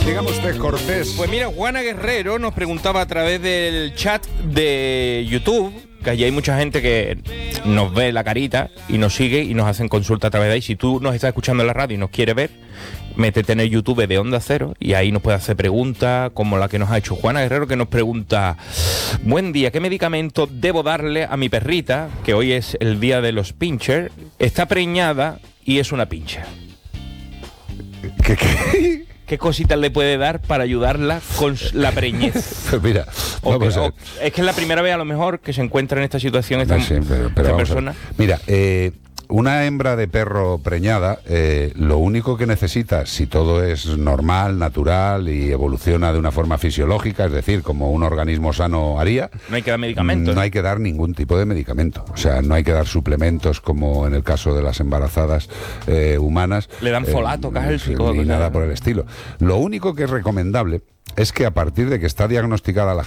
Dígame usted, Cortés. Pues mira, Juana Guerrero nos preguntaba a través del chat de YouTube, que allí hay mucha gente que nos ve la carita y nos sigue y nos hacen consulta a través de ahí. Si tú nos estás escuchando en la radio y nos quieres ver, métete en el YouTube de Onda Cero y ahí nos puedes hacer preguntas como la que nos ha hecho Juana Guerrero, que nos pregunta: buen día, ¿qué medicamento debo darle a mi perrita, que hoy es el día de los pinchers? Está preñada y es una pincher. ¿Qué? ¿Qué cositas le puede dar para ayudarla con la preñez? Pues mira, vamos a ver. Es que es la primera vez a lo mejor que se encuentra en esta situación esta, Sí, pero esta vamos persona. Mira, una hembra de perro preñada, lo único que necesita, si todo es normal, natural y evoluciona de una forma fisiológica, es decir, como un organismo sano haría, No hay que dar medicamentos. no hay que dar ningún tipo de medicamento. O sea, no hay que dar suplementos como en el caso de las embarazadas humanas. Le dan folato, cálcico, ni nada por el estilo. Lo único que es recomendable es que a partir de que está diagnosticada la